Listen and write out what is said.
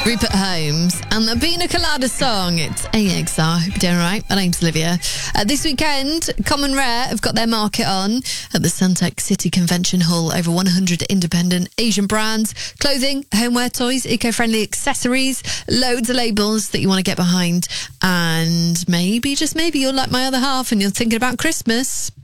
Rupert Holmes and the Pina Colada song. It's AXR. Hope you're doing all right. My name's Olivia. This weekend, Common Rare have got their market on at the Suntec City Convention Hall. Over 100 independent Asian brands, clothing, homeware, toys, eco-friendly accessories, loads of labels that you want to get behind. And maybe, just maybe, you're like my other half and you're thinking about Christmas.